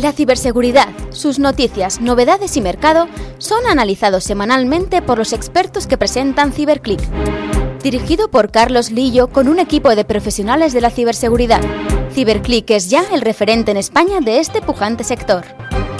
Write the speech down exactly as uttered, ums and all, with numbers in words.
La ciberseguridad, sus noticias, novedades y mercado son analizados semanalmente por los expertos que presentan CiberClick. Dirigido por Carlos Lillo con un equipo de profesionales de la ciberseguridad. CiberClick es ya el referente en España de este pujante sector.